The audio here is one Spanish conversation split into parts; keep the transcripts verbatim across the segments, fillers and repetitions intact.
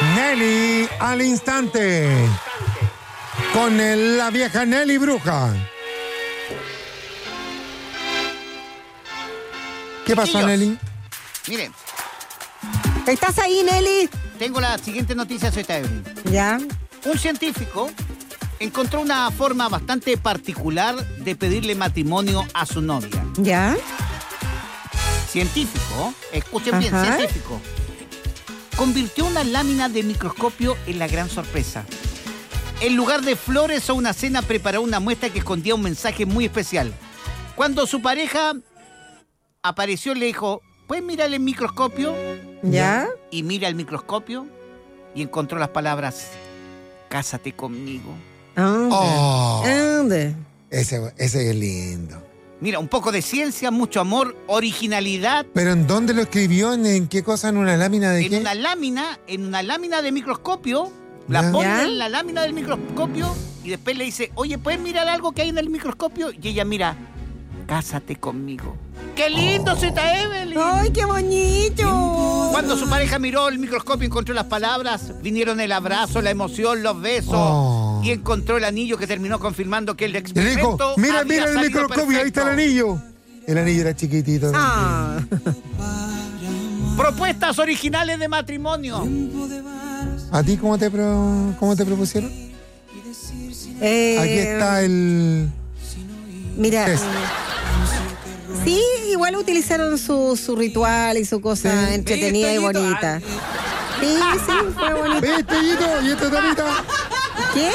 Nelly al instante. Con el, la vieja Nelly Bruja. ¿Qué pasó, Chiquillos, Nelly? Miren, ¿Estás ahí, Nelly? tengo la siguiente noticia, soy Evelyn. Ya. Un científico encontró una forma bastante particular de pedirle matrimonio a su novia. ¿Ya? Científico, escuchen bien, Ajá. científico. Convirtió una lámina de microscopio en la gran sorpresa. En lugar de flores o una cena, preparó una muestra que escondía un mensaje muy especial. Cuando su pareja apareció, le dijo, ¿puedes mirar el microscopio? ¿Ya? Y mira el microscopio y encontró las palabras, cásate conmigo. ¿Dónde? Oh, ¿Dónde? ese, ese es lindo. Mira, un poco de ciencia, mucho amor, originalidad. ¿Pero en dónde lo escribió? ¿En, en qué cosa? ¿En una lámina de En qué? una lámina, en una lámina de microscopio, la Ya. pone ¿Ya? en la lámina del microscopio y después le dice, oye, ¿puedes mirar algo que hay en el microscopio? Y ella mira, cásate conmigo. ¡Qué lindo, Zeta Evelyn! ¡Ay, qué bonito! Cuando su pareja miró el microscopio, encontró las palabras, vinieron el abrazo, la emoción, los besos, Oh. y encontró el anillo que terminó confirmando que el Y le dijo, experimento mira, había mira el salido microscopio, ahí está el perfecto. anillo. El anillo era chiquitito. Ah. Propuestas originales de matrimonio. ¿A ti cómo te, pro- cómo te propusieron? Eh, Aquí está el... Mira. Es. eh, Sí, igual utilizaron su, su ritual y su cosa Sí. entretenida y Viste, bonita. Tito? Sí, sí, fue bonito. ¿Viste, Yito? ¿Y esta tapita? ¿Qué?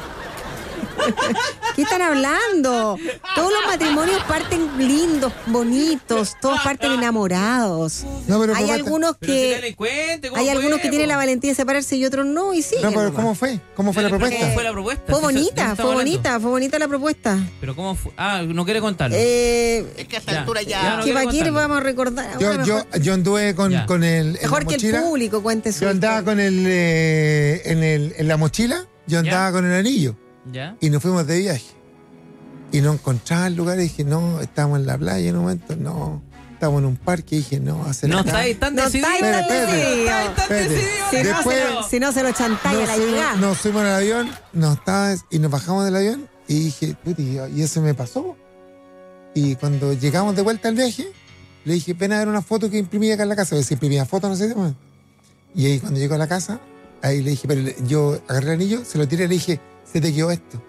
¿Qué están hablando? Todos los matrimonios parten lindos, bonitos, todos parten enamorados. No, pero Hay propuesta- algunos Pero si que delincuente, ¿cómo hay fue, algunos que tienen po? la valentía de separarse y otros no, y sí. No, pero ¿cómo fue? ¿Cómo fue la Pero, propuesta? ¿Cómo fue la propuesta? Fue Sí, bonita, sí, fue estamos hablando. bonita, fue bonita la propuesta. Pero ¿cómo fue? Ah, no quiere contarlo. Eh, Es que a esta Ya, altura ya ya... no que quiero para qué contarlo. vamos a recordar. Yo, Ahora yo, mejor, yo anduve con, Ya. con el, en mejor la que el mochila. público cuente su Yo andaba historia. con el, eh, en el, en la mochila, yo andaba Ya. con el anillo. ¿Ya? Y nos fuimos de viaje. Y no encontraba el lugar y dije, no, estábamos en la playa en un momento, no. Estábamos en un parque y dije, no, hacer No acá. estáis tan No decididos. estáis tan Espérate, espérate. decididos. No estáis tan Espérate. decididos. Si no, Después- se lo, si no se lo chantalla Nos la fuimos, llegada. nos fuimos al avión, nos estaba, y nos bajamos del avión y dije, puti, y eso me pasó. Y cuando llegamos de vuelta al viaje, le dije, ven a ver una foto que imprimí acá en la casa. A ver si imprimía fotos, no sé qué más. Y ahí cuando llegó a la casa, ahí le dije, pero le- yo agarré el anillo, se lo tiré y le dije, se te quedó esto.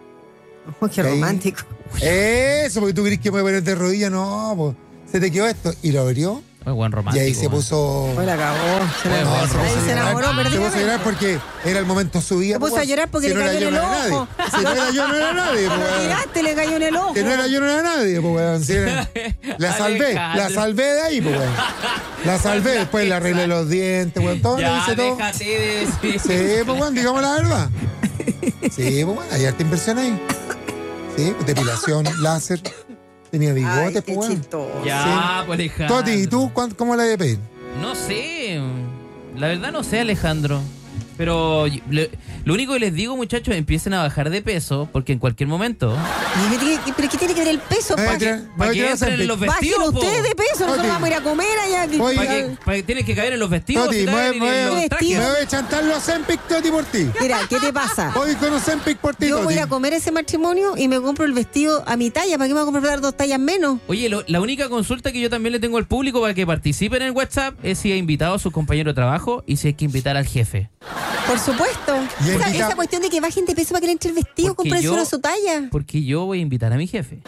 Oh, qué ahí- romántico. Eso, porque tú crees que me voy a poner de rodillas, no, pues, se te quedó esto. Y lo abrió Muy buen romántico. y ahí se man. puso... Pues la cagó. Se Bueno, enamoró, No, se puso Ahí a se llorar. enamoró Se puso a perdidamente. llorar porque era el momento de su vida. Se puso pues, a llorar porque si le no era cayó yo, en no el era nadie. ojo. Si no era yo, no era nadie. pues, Lo weón. tiraste, le cayó en el ojo. Que no era yo, no era nadie. Pues, weón. Si era- la salvé, la Alejandro. salvé de ahí. Pues, weón. La salvé, después le arreglé los dientes, weón. Todo le Ya, hice todo. déjate de decir. Sí, pues, weón, digamos la verdad. Sí, pues, weón, hay harta inversión ahí. Sí, pues, depilación, láser. Tenía Ay, bigotes, qué pues, weón. chistoso. Ya, pues Alejandro. Toti, ¿y tú cuán- cómo la de pedir? No sé. La verdad no sé, Alejandro. Pero y- le- lo único que les digo, muchachos, empiecen a bajar de peso, porque en cualquier momento... ¿Y qué tiene- ¿Pero qué tiene que ver el peso? Me voy a Pa- tirar- me voy Para a que tirar entren en Ozempic. los Bajen vestidos, po. ustedes de peso, nosotros Oye. vamos a ir a comer allá. que- Oye. Para que, para que tienen que caber en los vestidos. Toti, si me caben voy- en me los voy- trajes. me voy a chantar los Ozempic, Toti, por ti. Mira, ¿qué te pasa? Hoy con Ozempic por ti, Yo Toti. voy a comer ese matrimonio y me compro el vestido a mi talla. ¿Para qué me voy a comprar dos tallas menos? Oye, lo- la única consulta que yo también le tengo al público para que participen en el WhatsApp es si ha invitado a sus compañeros de trabajo y si hay que invitar al jefe. Por supuesto. Y Esa, invita- esa cuestión de que bajen de peso para que le entre el vestido, Porque compren yo- solo su talla. Porque yo voy a invitar a mi jefe.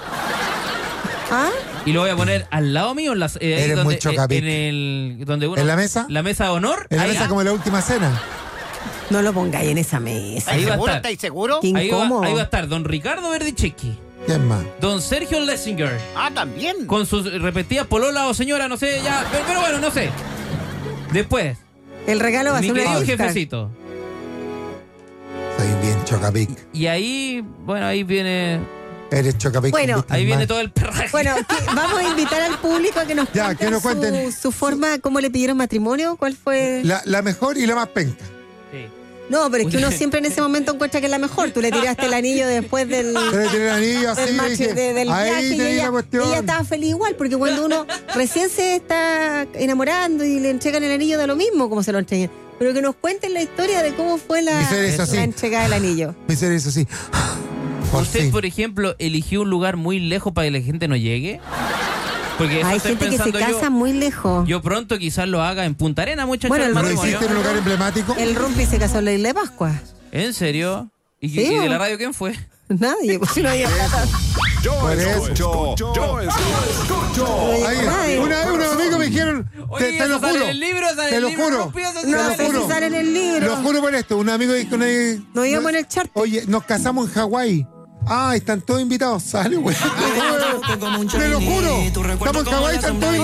¿Ah? Y lo voy a poner al lado mío en, las, eh, ahí Eres donde, muy chocapic. en el donde uno, ¿En la mesa? La mesa de honor. En la ahí, mesa como en la última cena. No lo pongáis en esa mesa. Ahí ¿Estáis va a seguro? estar. ¿Estáis seguro? ¿Qué? ahí, va, incómodo. ahí va a estar don Ricardo Verdichecki, ¿Quién más? don Sergio Lessinger, Ah, también. con sus repetidas polola o señora, no sé, ya, pero, pero bueno, no sé. Después, El regalo va a mi ser una querido gift card. jefecito. Soy bien chocapic. Y ahí, bueno, ahí viene, Eres chocapic. Bueno. con vistas ahí viene más. todo el perraje. Bueno, ¿qué- vamos a invitar al público a que nos Ya, cuenten, que nos cuenten. Su, su forma, cómo le pidieron matrimonio, cuál fue... La, la mejor y la más penca. Sí. No, pero es que uno siempre en ese momento encuentra que es la mejor. Tú le tiraste el anillo después del... Pero tiene el anillo así. del, match- dije, de- del ahí viaje y tenía ella, la cuestión. ella estaba feliz igual, porque cuando uno recién se está enamorando y le entregan el anillo da lo mismo como se lo entreguen. Pero que nos cuenten la historia de cómo fue la, Mi ser es así. la entrega del anillo. Mi ser es así. Por ¿Usted, fin. por ejemplo, eligió un lugar muy lejos para que la gente no llegue? Porque eso Hay estoy gente que se pensando casa yo. muy lejos. Yo pronto quizás lo haga en Punta Arena, muchachos. Bueno, del el ¿No lo matrimonio. hiciste en un lugar emblemático? El Rumpi se casó en la isla de Pascua. ¿En serio? ¿Y, Sí, y de ¿o? la radio quién fue? Nadie, pues si no había plata. Yo Por eso. escucho, yo escucho. Oye, Ahí, nadie. una vez unos amigos me dijeron, Oye, te, te eso lo sale juro, en el libro, sale en te el lo libro, juro, Rumpi, eso te sale lo No en sé juro, si sale en el libro. lo juro por esto, un amigo dijo, una, Nos íbamos en el charter. oye, nos casamos en Hawái. Ah, están todos invitados, sale, güey. Te lo juro, estamos en Hawái, están todos